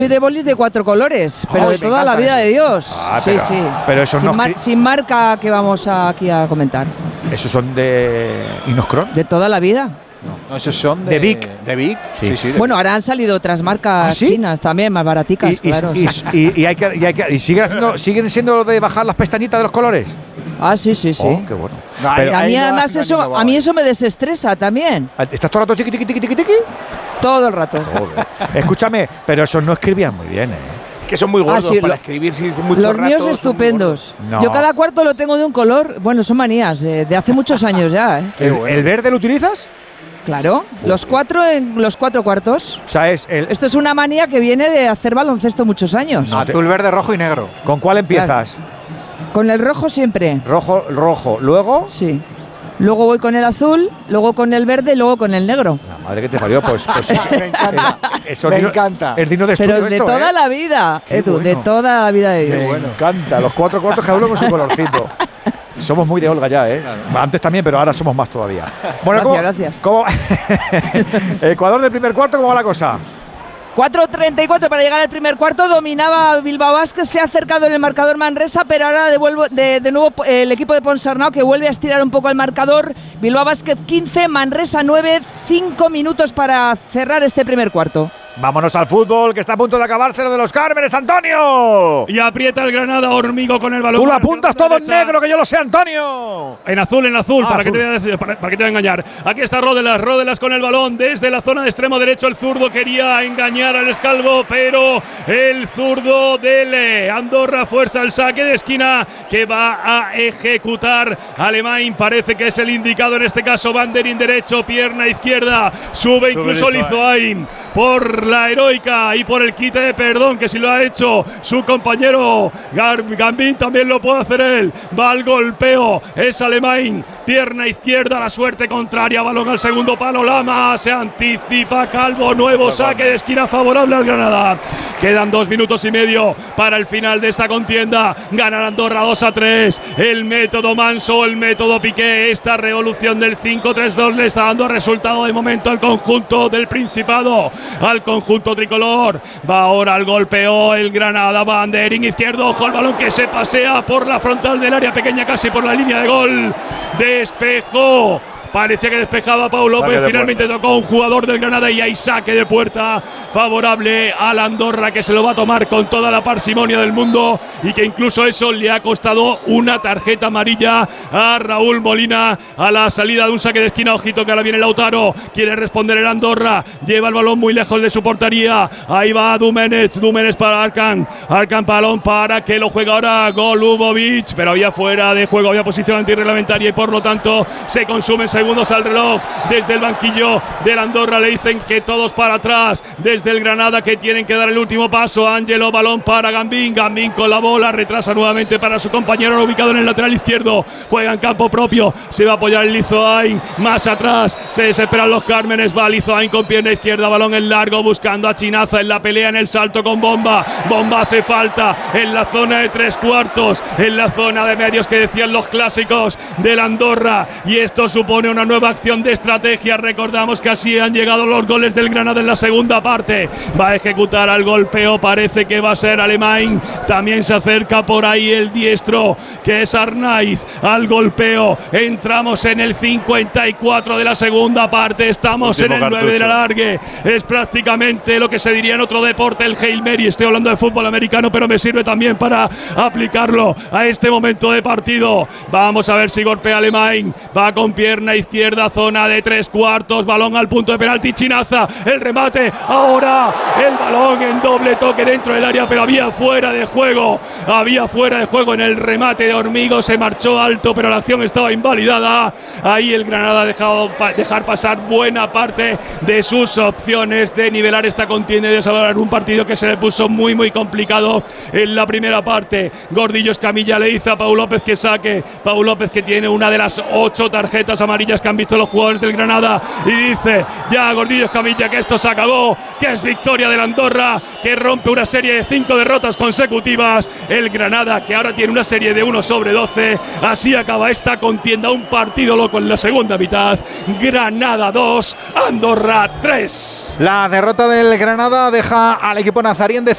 de bolis de 4 colores, pero de toda la vida de Dios. Sí. Pero esos sin marca que vamos aquí a comentar. ¿Esos son de Inoscron? De toda la vida. No, esos son de Vic. ¿De Vic? Sí. Bueno, ahora han salido otras marcas chinas también, más baraticas, claro. ¿Y siguen siendo lo de bajar las pestañitas de los colores? Sí. Oh, qué bueno. Pero a mí además a mí eso me desestresa también. ¿Estás todo el rato tiqui? Todo el rato. Joder. Escúchame, pero esos no escribían muy bien, Que son muy gordos para escribir mucho rato. Los míos estupendos. No. Yo cada cuarto lo tengo de un color. Bueno, son manías de hace muchos años ya. ¿El verde lo utilizas? Claro, los 4 en los 4 cuartos. O sea, Esto es una manía que viene de hacer baloncesto muchos años. Azul, verde, rojo y negro. ¿Con cuál empiezas? Claro. Con el rojo siempre. Rojo. ¿Luego? Sí. Luego voy con el azul, luego con el verde y luego con el negro. La madre que te parió, pues me encanta. Me encanta. Es digno de estudio. Pero de esto, toda la vida, Edu, bueno. de toda la vida de Dios. Me encanta. Los 4 cuartos cada uno con su colorcito. Somos muy de Olga ya, Claro. Antes también, pero ahora somos más todavía. Bueno, gracias. Ecuador del primer cuarto, ¿cómo va la cosa? 4:34 para llegar al primer cuarto. Dominaba Bilbao Basket, se ha acercado en el marcador Manresa, pero ahora de nuevo el equipo de Ponsarnau que vuelve a estirar un poco el marcador. Bilbao Basket 15, Manresa 9, 5 minutos para cerrar este primer cuarto. Vámonos al fútbol, que está a punto de acabarse lo de los Cármenes, Antonio. Y aprieta el Granada, Hormigo con el balón. Tú lo apuntas todo en negro, que yo lo sé, Antonio. En azul, para que te voy a engañar. Aquí está Rodelas con el balón desde la zona de extremo derecho. El zurdo quería engañar al Escalvo, pero el zurdo de Andorra fuerza el saque de esquina que va a ejecutar Alemán. Parece que es el indicado en este caso. Banderín derecho, pierna izquierda. Sube incluso Lizoain por la heroica y por el quite de perdón que si lo ha hecho su compañero Gambín, también lo puede hacer él. Va al golpeo, es Alemán, pierna izquierda, la suerte contraria, balón al segundo palo, Lama, se anticipa Calvo, nuevo saque de esquina favorable al Granada. Quedan 2 minutos y medio para el final de esta contienda. Gana Andorra 2-3. El método Manso, el método Piqué, esta revolución del 5-3-2 le está dando resultado de momento al conjunto del Principado, al conjunto tricolor. Va ahora al golpeo el Granada, Banderín izquierdo, ojo al balón que se pasea por la frontal del área pequeña, casi por la línea de gol. Despejó. Parecía que despejaba Pau López, finalmente tocó un jugador del Granada y hay saque de puerta favorable al Andorra, que se lo va a tomar con toda la parsimonia del mundo y que incluso eso le ha costado una tarjeta amarilla a Raúl Molina a la salida de un saque de esquina. Ojito que ahora viene Lautaro, quiere responder el Andorra, lleva el balón muy lejos de su portería, ahí va Dumenech para Arkan balón para que lo juega ahora Golubovic, pero había fuera de juego, había posición antirreglamentaria y por lo tanto se consume segundos al reloj. Desde el banquillo del Andorra le dicen que todos para atrás. Desde el Granada que tienen que dar el último paso. Ángelo, balón para Gambín con la bola, retrasa nuevamente para su compañero ubicado en el lateral izquierdo. Juega en campo propio, se va a apoyar el Lizoain, más atrás se desesperan los Cármenes. Va Lizoain con pierna izquierda, balón en largo buscando a Chinaza en la pelea, en el salto con Bomba hace falta en la zona de 3 cuartos, en la zona de medios que decían los clásicos del Andorra, y esto supone una nueva acción de estrategia. Recordamos que así han llegado los goles del Granada en la segunda parte. Va a ejecutar al golpeo, parece que va a ser Alemán. También se acerca por ahí el diestro, que es Arnaiz, al golpeo. Entramos en el 54 de la segunda parte, estamos en el 9 del alargue. Es prácticamente lo que se diría en otro deporte, el Hail Mary. Estoy hablando de fútbol americano, pero me sirve también para aplicarlo a este momento de partido. Vamos a ver si golpea Alemán. Va con pierna izquierda, zona de 3 cuartos, balón al punto de penalti, Chinaza, el remate, ahora el balón en doble toque dentro del área, pero había fuera de juego en el remate de Hormigo, se marchó alto, pero la acción estaba invalidada. Ahí el Granada ha dejado dejar pasar buena parte de sus opciones de nivelar esta contienda y de salvar un partido que se le puso muy muy complicado en la primera parte. Gordillo Escamilla le dice a Pau López que saque, Pau López que tiene una de las 8 tarjetas amarillas que han visto los jugadores del Granada, y dice ya Gordillo Escamilla que esto se acabó, que es victoria del Andorra, que rompe una serie de 5 derrotas consecutivas. El Granada que ahora tiene una serie de 1/12. Así acaba esta contienda, un partido loco en la segunda mitad. Granada 2, Andorra 3. La derrota del Granada deja al equipo nazarí en